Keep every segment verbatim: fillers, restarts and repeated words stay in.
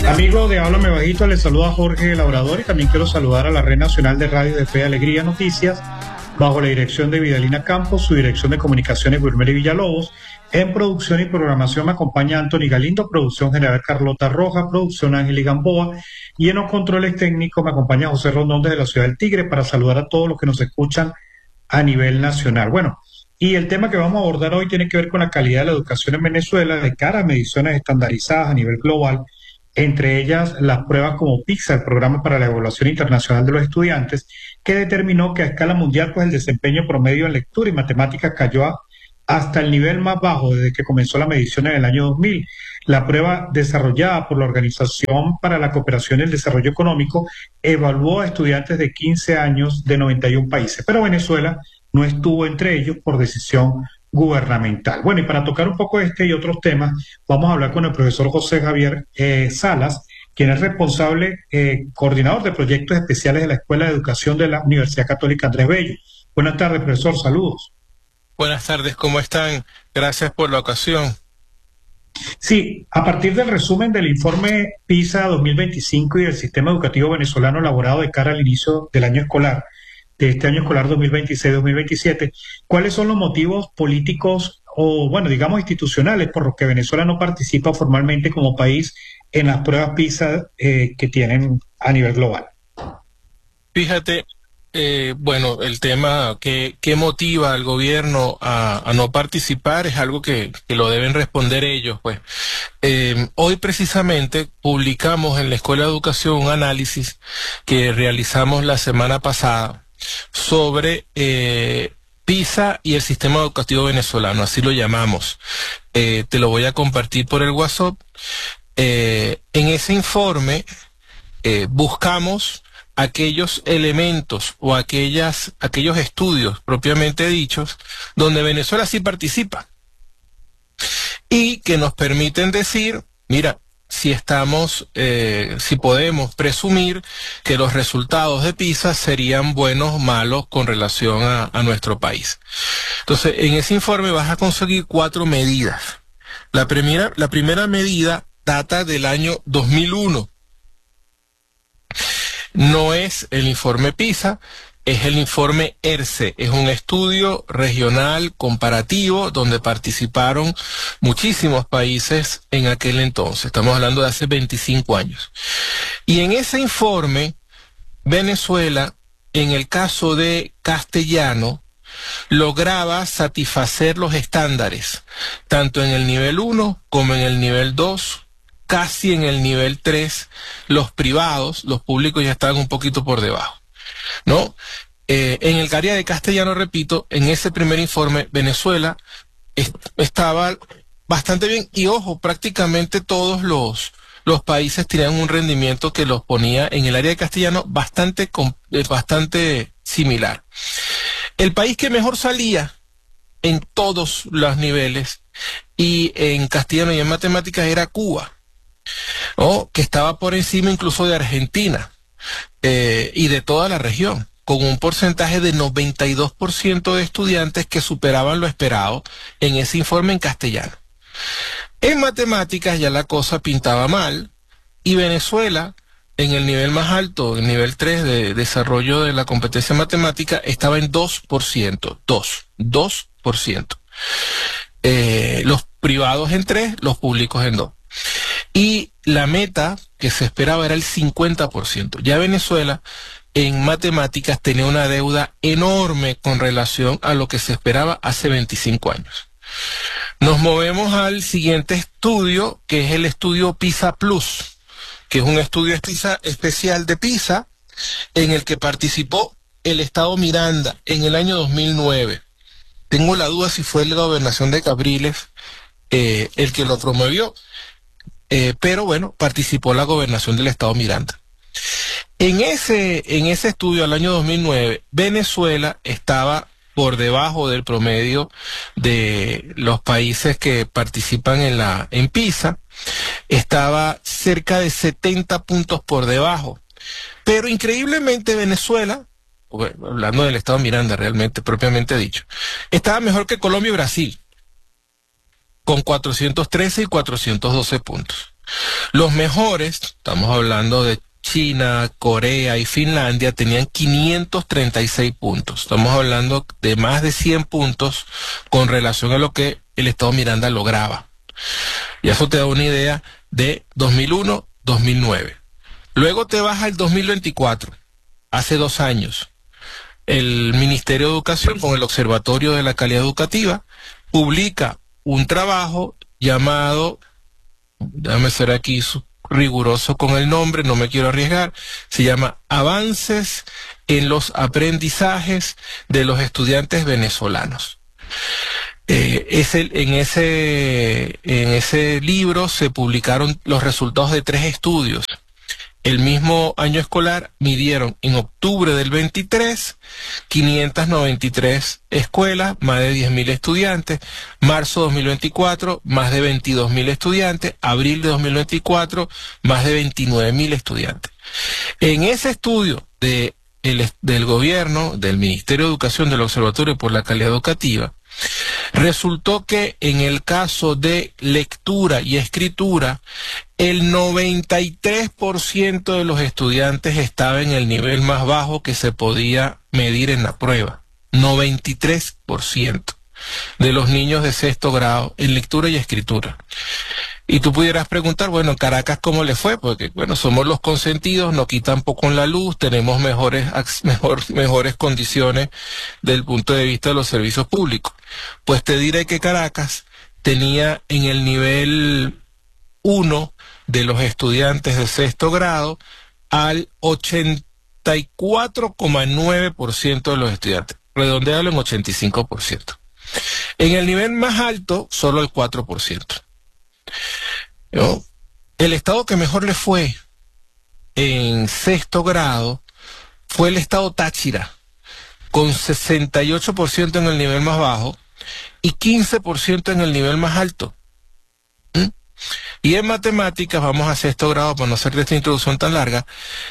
Amigo de Háblame Bajito, les saluda Jorge Labrador y también quiero saludar a la Red Nacional de Radio de Fe y Alegría Noticias, bajo la dirección de Vidalina Campos, su dirección de comunicaciones Wilmer Villalobos. En producción y programación me acompaña Anthony Galindo, producción general Carlota Roja, producción Ángel Gamboa, y en los controles técnicos me acompaña José Rondón desde la ciudad del Tigre para saludar a todos los que nos escuchan a nivel nacional. Bueno, y el tema que vamos a abordar hoy tiene que ver con la calidad de la educación en Venezuela de cara a mediciones estandarizadas a nivel global, entre ellas las pruebas como PISA, el Programa para la Evaluación Internacional de los Estudiantes, que determinó que a escala mundial pues el desempeño promedio en lectura y matemáticas cayó a, hasta el nivel más bajo desde que comenzó la medición en el año dos mil. La prueba desarrollada por la Organización para la Cooperación y el Desarrollo Económico evaluó a estudiantes de quince años de noventa y un países, pero Venezuela no estuvo entre ellos por decisión gubernamental. Bueno, y para tocar un poco este y otros temas, vamos a hablar con el profesor José Javier eh, Salas, quien es responsable, eh, coordinador de proyectos especiales de la Escuela de Educación de la Universidad Católica Andrés Bello. Buenas tardes, profesor, saludos. Buenas tardes, ¿cómo están? Gracias por la ocasión. Sí, a partir del resumen del informe PISA dos mil veinticinco y del sistema educativo venezolano elaborado de cara al inicio del año escolar, de este año escolar dos mil veintiséis dos mil veintisiete, ¿cuáles son los motivos políticos o, bueno, digamos institucionales por los que Venezuela no participa formalmente como país en las pruebas PISA eh, que tienen a nivel global? Fíjate, eh, bueno, el tema que, que motiva al gobierno a, a no participar es algo que, que lo deben responder ellos, pues. Eh, hoy precisamente publicamos en la Escuela de Educación un análisis que realizamos la semana pasada sobre eh, PISA y el sistema educativo venezolano, así lo llamamos. Eh, te lo voy a compartir por el WhatsApp. Eh, en ese informe eh, buscamos aquellos elementos o aquellas, aquellos estudios propiamente dichos donde Venezuela sí participa y que nos permiten decir, mira, si estamos, eh, si podemos presumir que los resultados de PISA serían buenos o malos con relación a, a nuestro país. Entonces, en ese informe vas a conseguir cuatro medidas. La primera, la primera medida data del año dos mil uno. No es el informe PISA, es el informe ERCE, es un estudio regional comparativo donde participaron muchísimos países en aquel entonces, estamos hablando de hace veinticinco años. Y en ese informe, Venezuela, en el caso de castellano, lograba satisfacer los estándares, tanto en el nivel uno como en el nivel dos, casi en el nivel tres, los privados, los públicos ya estaban un poquito por debajo, ¿no? Eh, en el área de castellano, repito, en ese primer informe, Venezuela est estaba bastante bien y, ojo, prácticamente todos los, los países tenían un rendimiento que los ponía en el área de castellano bastante, eh, bastante similar. El país que mejor salía en todos los niveles y en castellano y en matemáticas era Cuba, ¿no? Que estaba por encima incluso de Argentina eh, y de toda la región, con un porcentaje de noventa y dos por ciento de estudiantes que superaban lo esperado en ese informe en castellano. En matemáticas ya la cosa pintaba mal y Venezuela, en el nivel más alto, el nivel tres de desarrollo de la competencia matemática, estaba en dos por ciento, dos, dos por ciento. Eh, los privados en tres, los públicos en dos. Y la meta que se esperaba era el cincuenta por ciento. Ya Venezuela en matemáticas tenía una deuda enorme con relación a lo que se esperaba hace veinticinco años. Nos movemos al siguiente estudio, que es el estudio PISA Plus, que es un estudio especial de PISA en el que participó el Estado Miranda en el año dos mil nueve. Tengo la duda si fue la gobernación de Capriles eh, el que lo promovió, eh, pero bueno, participó la gobernación del Estado Miranda. En ese, en ese estudio al año dos mil nueve, Venezuela estaba por debajo del promedio de los países que participan en la en PISA, estaba cerca de setenta puntos por debajo. Pero increíblemente Venezuela, hablando del Estado Miranda realmente, propiamente dicho, estaba mejor que Colombia y Brasil, con cuatrocientos trece y cuatrocientos doce puntos. Los mejores, estamos hablando de China, Corea y Finlandia, tenían quinientos treinta y seis puntos. Estamos hablando de más de cien puntos con relación a lo que el Estado Miranda lograba. Y eso te da una idea de dos mil uno a dos mil nueve. Luego te vas al dos mil veinticuatro, hace dos años. El Ministerio de Educación, con el Observatorio de la Calidad Educativa, publica un trabajo llamado, déjame ser aquí riguroso con el nombre, no me quiero arriesgar, se llama Avances en los aprendizajes de los estudiantes venezolanos. Eh, ese, en, ese, en ese libro se publicaron los resultados de tres estudios. El mismo año escolar midieron en octubre del veintitrés, quinientas noventa y tres escuelas, más de diez mil estudiantes, marzo dos mil veinticuatro, más de veintidós mil estudiantes, abril de dos mil veinticuatro, más de veintinueve mil estudiantes. En ese estudio de, el, del gobierno, del Ministerio de Educación, del Observatorio por la Calidad Educativa, resultó que en el caso de lectura y escritura, el noventa y tres por ciento de los estudiantes estaba en el nivel más bajo que se podía medir en la prueba. noventa y tres por ciento de los niños de sexto grado en lectura y escritura. Y tú pudieras preguntar, bueno, Caracas, ¿cómo le fue? Porque, bueno, somos los consentidos, nos quitan poco la luz, tenemos mejores, mejor, mejores condiciones del punto de vista de los servicios públicos. Pues te diré que Caracas tenía en el nivel uno de los estudiantes de sexto grado al ochenta y cuatro coma nueve por ciento de los estudiantes. Redondealo en ochenta y cinco por ciento. En el nivel más alto, solo el cuatro por ciento. ¿No? El estado que mejor le fue en sexto grado fue el estado Táchira, con sesenta y ocho por ciento en el nivel más bajo y quince por ciento en el nivel más alto. ¿Mm? Y en matemáticas, vamos a sexto grado para no hacer esta introducción tan larga,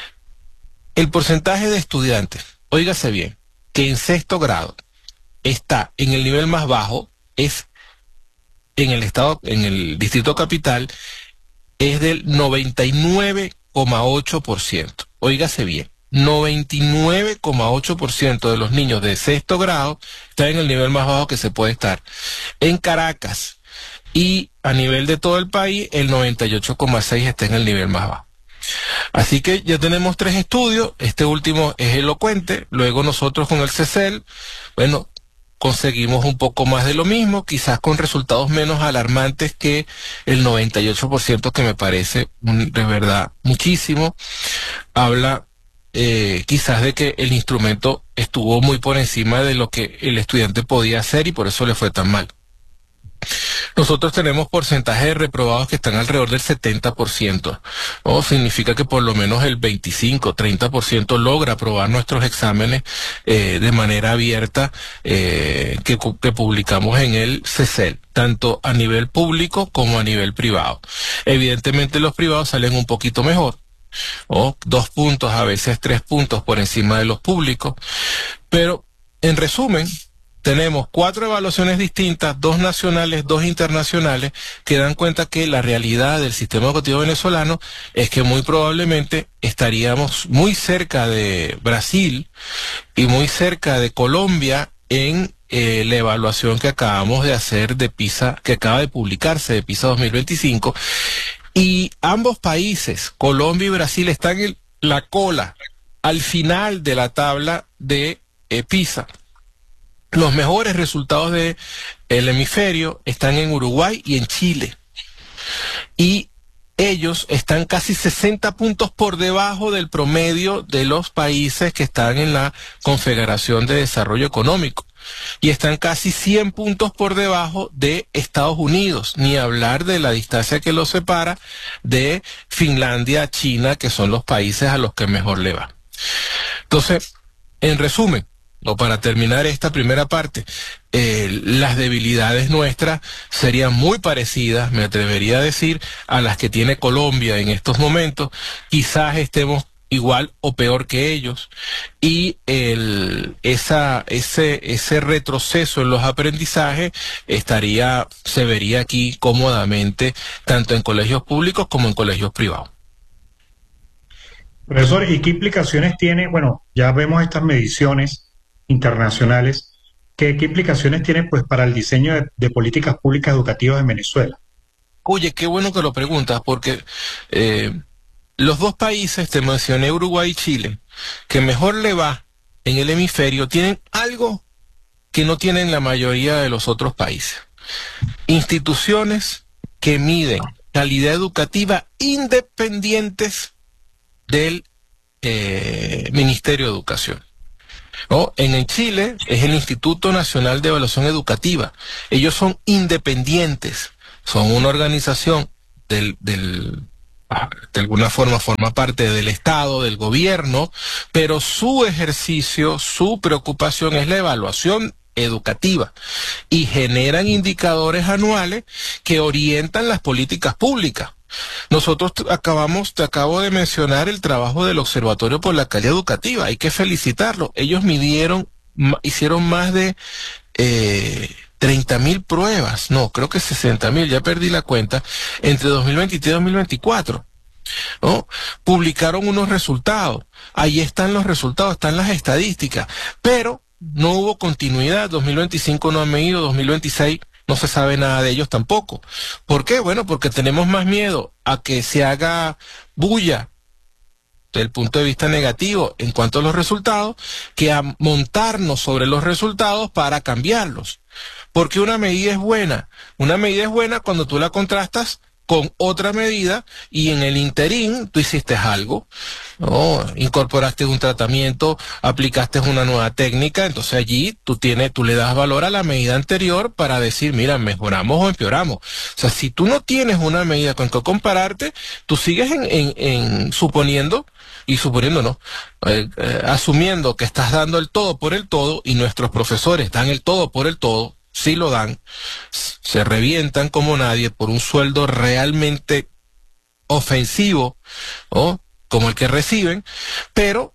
el porcentaje de estudiantes, óigase bien, que en sexto grado está en el nivel más bajo, es en el estado, en el distrito capital, es del noventa y nueve coma ocho por ciento. Óigase bien, noventa y nueve coma ocho por ciento de los niños de sexto grado están en el nivel más bajo que se puede estar. En Caracas y a nivel de todo el país, el noventa y ocho coma seis por ciento está en el nivel más bajo. Así que ya tenemos tres estudios, este último es elocuente, luego nosotros con el C E C E L, bueno, conseguimos un poco más de lo mismo, quizás con resultados menos alarmantes que el noventa y ocho por ciento, que me parece de verdad muchísimo. Habla eh, quizás de que el instrumento estuvo muy por encima de lo que el estudiante podía hacer y por eso le fue tan mal. Nosotros tenemos porcentajes de reprobados que están alrededor del setenta por ciento, ¿no? Significa que por lo menos el veinticinco, treinta por ciento logra aprobar nuestros exámenes eh, de manera abierta eh, que, que publicamos en el C E C E L, tanto a nivel público como a nivel privado. Evidentemente los privados salen un poquito mejor, o dos puntos, a veces tres puntos por encima de los públicos, pero en resumen, tenemos cuatro evaluaciones distintas, dos nacionales, dos internacionales, que dan cuenta que la realidad del sistema educativo venezolano es que muy probablemente estaríamos muy cerca de Brasil y muy cerca de Colombia en eh, la evaluación que acabamos de hacer de PISA, que acaba de publicarse de PISA dos mil veinticinco, y ambos países, Colombia y Brasil, están en la cola, al final de la tabla de eh, PISA. Los mejores resultados del hemisferio están en Uruguay y en Chile. Y ellos están casi sesenta puntos por debajo del promedio de los países que están en la Confederación de Desarrollo Económico. Y están casi cien puntos por debajo de Estados Unidos, ni hablar de la distancia que los separa de Finlandia, China, que son los países a los que mejor le va. Entonces, en resumen, o para terminar esta primera parte, eh, las debilidades nuestras serían muy parecidas, me atrevería a decir, a las que tiene Colombia en estos momentos. Quizás estemos igual o peor que ellos, y el, esa, ese, ese retroceso en los aprendizajes estaría, se vería aquí cómodamente, tanto en colegios públicos como en colegios privados. Profesor, ¿y qué implicaciones tiene? Bueno, ya vemos estas mediciones internacionales. ¿Qué, qué implicaciones tiene pues para el diseño de, de políticas públicas educativas en Venezuela? Oye, qué bueno que lo preguntas, porque eh, los dos países, te mencioné Uruguay y Chile, que mejor le va en el hemisferio, tienen algo que no tienen la mayoría de los otros países. Instituciones que miden calidad educativa independientes del eh, Ministerio de Educación. ¿No? En el Chile es el Instituto Nacional de Evaluación Educativa. Ellos son independientes, son una organización del, del de alguna forma forma parte del Estado, del gobierno, pero su ejercicio, su preocupación es la evaluación educativa y generan indicadores anuales que orientan las políticas públicas. Nosotros acabamos, te acabo de mencionar el trabajo del Observatorio por la Calidad Educativa, hay que felicitarlo. Ellos midieron, hicieron más de eh, treinta mil pruebas, no, creo que sesenta mil, ya perdí la cuenta, entre dos mil veintitrés y dos mil veinticuatro. ¿No? Publicaron unos resultados, ahí están los resultados, están las estadísticas, pero no hubo continuidad. Dos mil veinticinco no han medido, dos mil veintiséis no se sabe nada de ellos tampoco. ¿Por qué? Bueno, porque tenemos más miedo a que se haga bulla desde el punto de vista negativo en cuanto a los resultados, que a montarnos sobre los resultados para cambiarlos. Porque una medida es buena, una medida es buena cuando tú la contrastas con otra medida y en el interín tú hiciste algo, ¿no? Incorporaste un tratamiento, aplicaste una nueva técnica, entonces allí tú tienes, tú le das valor a la medida anterior para decir, mira, mejoramos o empeoramos. O sea, si tú no tienes una medida con que compararte, tú sigues en, en, en suponiendo, y suponiendo no, eh, eh, asumiendo que estás dando el todo por el todo, y nuestros profesores dan el todo por el todo, sí lo dan, se revientan como nadie por un sueldo realmente ofensivo, ¿no? Como el que reciben, pero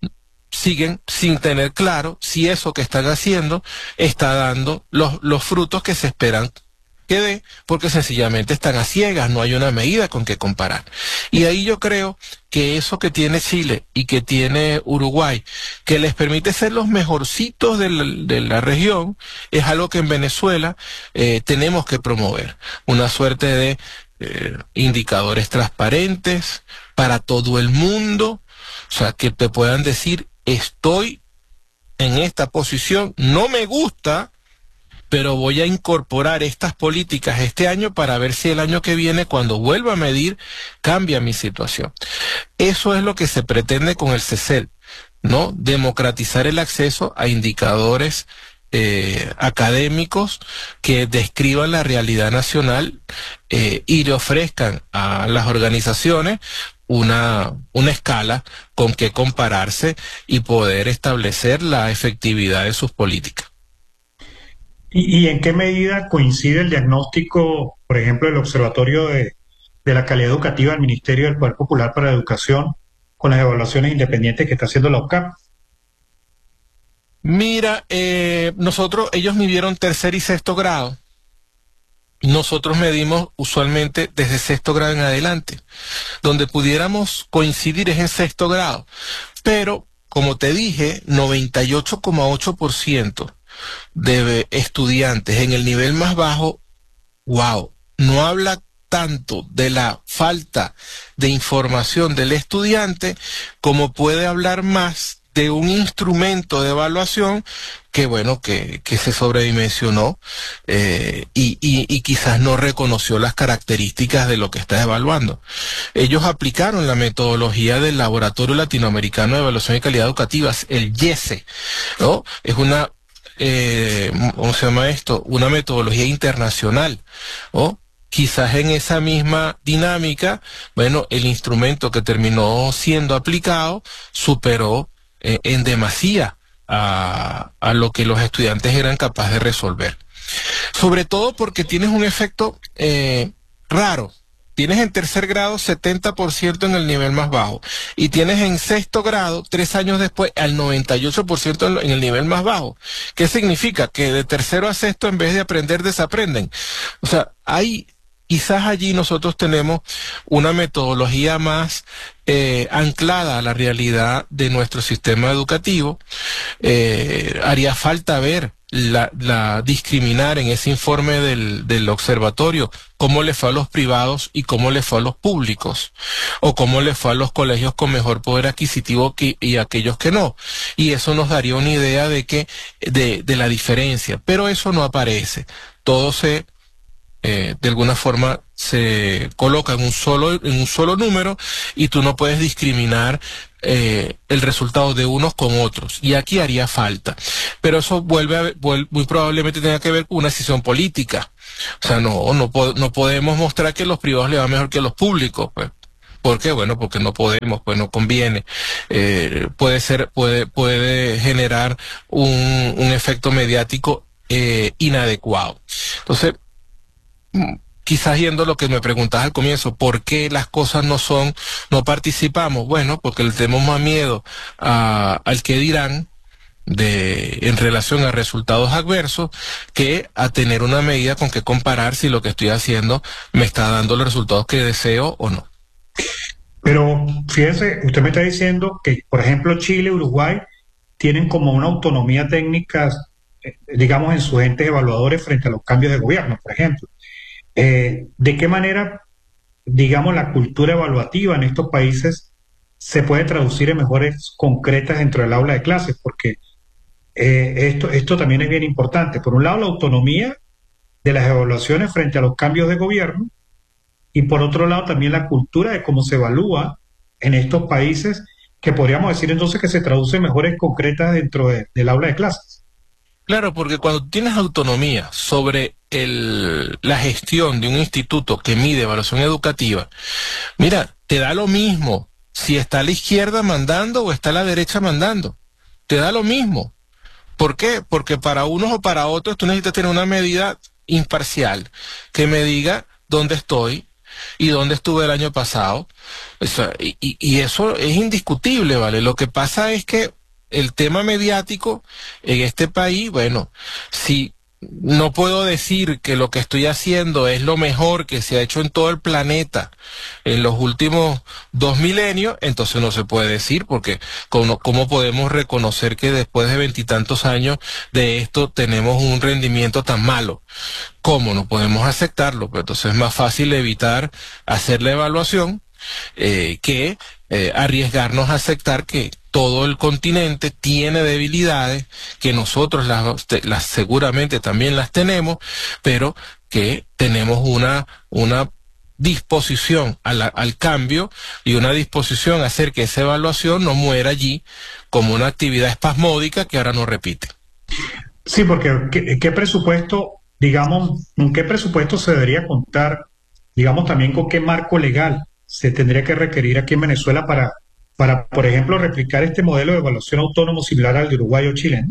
siguen sin tener claro si eso que están haciendo está dando los, los frutos que se esperan que dé, porque sencillamente están a ciegas, no hay una medida con que comparar. Y ahí yo creo que eso que tiene Chile y que tiene Uruguay, que les permite ser los mejorcitos de la, de la región, es algo que en Venezuela eh, tenemos que promover. Una suerte de eh, indicadores transparentes para todo el mundo, o sea, que te puedan decir, estoy en esta posición, no me gusta, pero voy a incorporar estas políticas este año para ver si el año que viene, cuando vuelva a medir, cambia mi situación. Eso es lo que se pretende con el CECEL, ¿no? Democratizar el acceso a indicadores eh, académicos que describan la realidad nacional eh, y le ofrezcan a las organizaciones una, una escala con que compararse y poder establecer la efectividad de sus políticas. ¿Y, y en qué medida coincide el diagnóstico, por ejemplo, del Observatorio de, de la Calidad Educativa del Ministerio del Poder Popular para la Educación con las evaluaciones independientes que está haciendo la O C A P? Mira, eh, nosotros, ellos midieron tercer y sexto grado. Nosotros medimos usualmente desde sexto grado en adelante. Donde pudiéramos coincidir es en sexto grado. Pero, como te dije, noventa y ocho coma ocho por ciento de estudiantes en el nivel más bajo, wow, no habla tanto de la falta de información del estudiante como puede hablar más de un instrumento de evaluación que, bueno, que, que se sobredimensionó eh, y, y, y quizás no reconoció las características de lo que está evaluando. Ellos aplicaron la metodología del Laboratorio Latinoamericano de Evaluación y Calidad Educativa, el YESE, ¿no? Es una Eh, ¿cómo se llama esto? Una metodología internacional, ¿no? Quizás en esa misma dinámica, bueno, el instrumento que terminó siendo aplicado superó eh, en demasía a, a lo que los estudiantes eran capaces de resolver. Sobre todo porque tienes un efecto eh, raro. tienes en tercer grado setenta por ciento en el nivel más bajo y tienes en sexto grado, tres años después, al noventa y ocho por ciento en el nivel más bajo. ¿Qué significa? Que de tercero a sexto, en vez de aprender, desaprenden. O sea, hay... Quizás allí nosotros tenemos una metodología más eh, anclada a la realidad de nuestro sistema educativo. Eh, haría falta ver, la, la discriminar en ese informe del, del observatorio cómo le fue a los privados y cómo le fue a los públicos, o cómo le fue a los colegios con mejor poder adquisitivo que, y aquellos que no. Y eso nos daría una idea de, que, de, de la diferencia, pero eso no aparece. Todo se... Eh, de alguna forma se coloca en un solo en un solo número y tú no puedes discriminar eh, el resultado de unos con otros, y aquí haría falta, pero eso vuelve, a, vuelve muy probablemente tenga que ver con una decisión política. O sea, no no, po no podemos mostrar que los privados le va mejor que los públicos, pues. ¿Por qué? Bueno, porque no podemos, pues no conviene. Eh, puede ser, puede, puede generar un, un efecto mediático eh, inadecuado. Entonces, quizás yendo a lo que me preguntabas al comienzo, ¿por qué las cosas no son, no participamos? Bueno, porque le tenemos más miedo a, al que dirán de, en relación a resultados adversos, que a tener una medida con que comparar si lo que estoy haciendo me está dando los resultados que deseo o no. Pero fíjese, usted me está diciendo que, por ejemplo, Chile, Uruguay tienen como una autonomía técnica, eh, digamos, en sus entes evaluadores frente a los cambios de gobierno, por ejemplo. Eh, ¿de qué manera, digamos, la cultura evaluativa en estos países se puede traducir en mejores concretas dentro del aula de clases? Porque eh, esto, esto también es bien importante. Por un lado, la autonomía de las evaluaciones frente a los cambios de gobierno, y por otro lado también la cultura de cómo se evalúa en estos países, que podríamos decir entonces que se traduce en mejores concretas dentro de, del aula de clases. Claro, porque cuando tienes autonomía sobre el, la gestión de un instituto que mide evaluación educativa, mira, te da lo mismo si está la izquierda mandando o está la derecha mandando. Te da lo mismo. ¿Por qué? Porque para unos o para otros tú necesitas tener una medida imparcial que me diga dónde estoy y dónde estuve el año pasado. O sea, y, y eso es indiscutible, ¿vale? Lo que pasa es que el tema mediático en este país, bueno, si no puedo decir que lo que estoy haciendo es lo mejor que se ha hecho en todo el planeta en los últimos dos milenios, entonces no se puede decir, porque ¿cómo, cómo podemos reconocer que después de veintitantos años de esto tenemos un rendimiento tan malo? ¿Cómo? No podemos aceptarlo. Pero entonces es más fácil evitar hacer la evaluación eh, que eh, arriesgarnos a aceptar que todo el continente tiene debilidades, que nosotros las, las seguramente también las tenemos, pero que tenemos una, una disposición a la, al cambio y una disposición a hacer que esa evaluación no muera allí como una actividad espasmódica que ahora no repite. Sí, porque ¿qué, qué presupuesto, digamos, con qué presupuesto se debería contar, digamos, también con qué marco legal se tendría que requerir aquí en Venezuela para para, por ejemplo, replicar este modelo de evaluación autónomo similar al de Uruguay o chileno?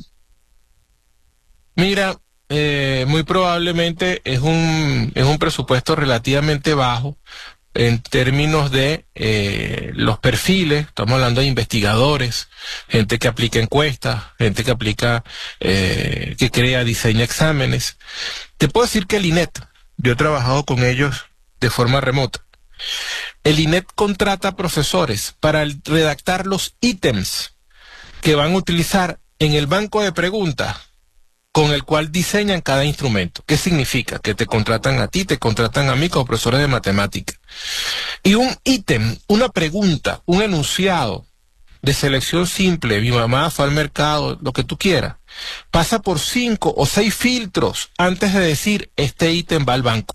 Mira, eh, muy probablemente es un, es un presupuesto relativamente bajo en términos de eh, los perfiles. Estamos hablando de investigadores, gente que aplica encuestas, gente que aplica, eh, que crea, diseña exámenes. Te puedo decir que el I N E T, yo he trabajado con ellos de forma remota. El I N E T contrata profesores para redactar los ítems que van a utilizar en el banco de preguntas con el cual diseñan cada instrumento. ¿Qué significa? Que te contratan a ti, te contratan a mí como profesores de matemática. Y un ítem, una pregunta, un enunciado de selección simple, mi mamá fue al mercado, lo que tú quieras, pasa por cinco o seis filtros antes de decir este ítem va al banco.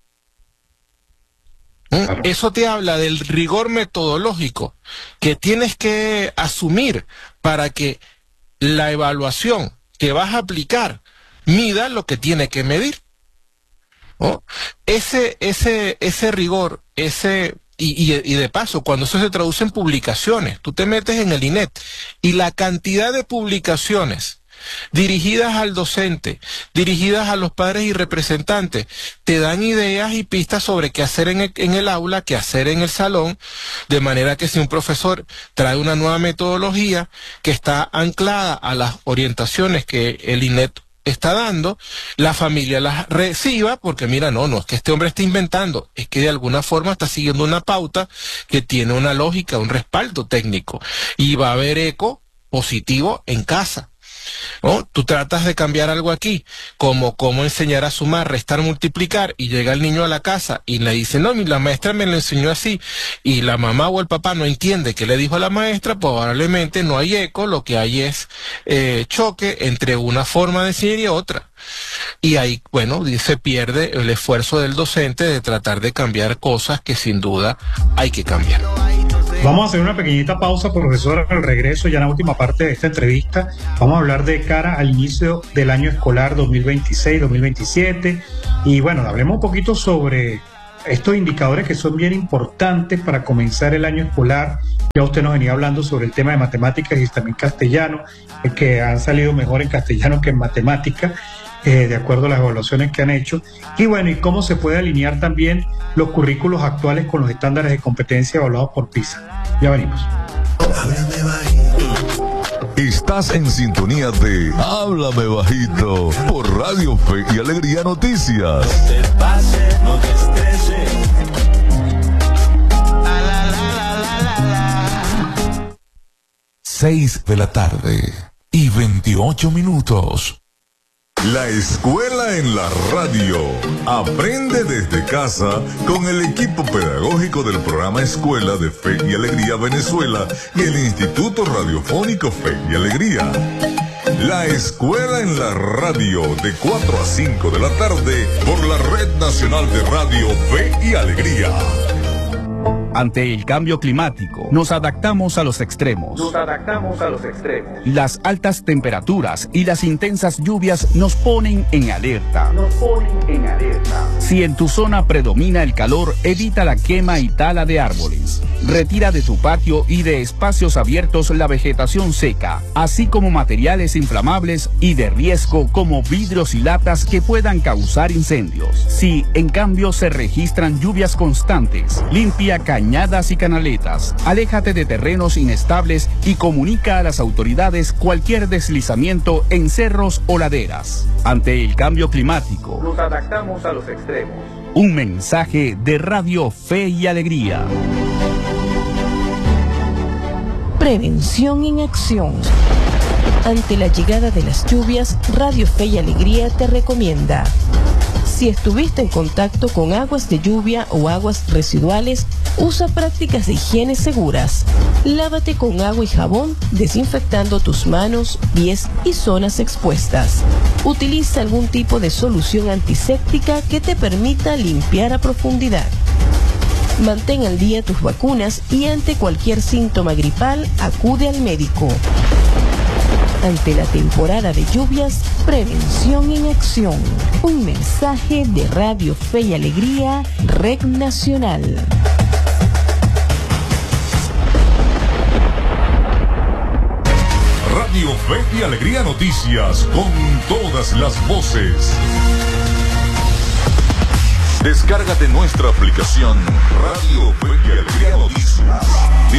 Claro. Eso te habla del rigor metodológico que tienes que asumir para que la evaluación que vas a aplicar mida lo que tiene que medir. ¿Oh? Ese, ese, ese rigor, ese, y, y, y de paso, cuando eso se traduce en publicaciones, tú te metes en el I N E T y la cantidad de publicaciones dirigidas al docente, dirigidas a los padres y representantes, te dan ideas y pistas sobre qué hacer en el, en el aula, qué hacer en el salón, de manera que si un profesor trae una nueva metodología que está anclada a las orientaciones que el I N E T está dando, la familia las reciba, porque mira, no, no es que este hombre esté inventando, es que de alguna forma está siguiendo una pauta que tiene una lógica, un respaldo técnico, y va a haber eco positivo en casa. ¿No? Tú tratas de cambiar algo aquí, como cómo enseñar a sumar, restar, multiplicar, y llega el niño a la casa y le dice, no, la maestra me lo enseñó así, y la mamá o el papá no entiende qué le dijo a la maestra, probablemente no hay eco, lo que hay es eh, choque entre una forma de enseñar y otra. Y ahí, bueno, se pierde el esfuerzo del docente de tratar de cambiar cosas que sin duda hay que cambiar. Vamos a hacer una pequeñita pausa, profesor. Al regreso, ya en la última parte de esta entrevista, vamos a hablar de cara al inicio del año escolar dos mil veintiséis dos mil veintisiete. Y bueno, hablemos un poquito sobre estos indicadores que son bien importantes para comenzar el año escolar. Ya usted nos venía hablando sobre el tema de matemáticas y también castellano, que han salido mejor en castellano que en matemáticas. Eh, de acuerdo a las evaluaciones que han hecho, y bueno, y cómo se puede alinear también los currículos actuales con los estándares de competencia evaluados por PISA. Ya venimos. Estás en sintonía de Háblame Bajito por Radio Fe y Alegría Noticias. No te pase, no te estrese. La, la, la, la, la, la. Seis de la tarde y veintiocho minutos. La escuela en la radio. Aprende desde casa con el equipo pedagógico del programa Escuela de Fe y Alegría Venezuela y el Instituto Radiofónico Fe y Alegría. La escuela en la radio de cuatro a cinco de la tarde por la Red Nacional de Radio Fe y Alegría. Ante el cambio climático, nos adaptamos a los extremos. Nos adaptamos a los extremos. Las altas temperaturas y las intensas lluvias nos ponen en alerta. Nos ponen en alerta. Si en tu zona predomina el calor, evita la quema y tala de árboles. Retira de tu patio y de espacios abiertos la vegetación seca, así como materiales inflamables y de riesgo como vidrios y latas que puedan causar incendios. Si, en cambio, se registran lluvias constantes, limpia cañadas y canaletas, aléjate de terrenos inestables y comunica a las autoridades cualquier deslizamiento en cerros o laderas. Ante el cambio climático, nos adaptamos a los extremos. Un mensaje de Radio Fe y Alegría. Prevención en acción. Ante la llegada de las lluvias, Radio Fe y Alegría te recomienda: si estuviste en contacto con aguas de lluvia o aguas residuales, usa prácticas de higiene seguras. Lávate con agua y jabón, desinfectando tus manos, pies y zonas expuestas. Utiliza algún tipo de solución antiséptica que te permita limpiar a profundidad. Mantén al día tus vacunas y ante cualquier síntoma gripal, acude al médico. Ante la temporada de lluvias, prevención en acción. Un mensaje de Radio Fe y Alegría, Red Nacional. Radio Fe y Alegría Noticias, con todas las voces. Descárgate nuestra aplicación Radio Fe y Alegría Noticias.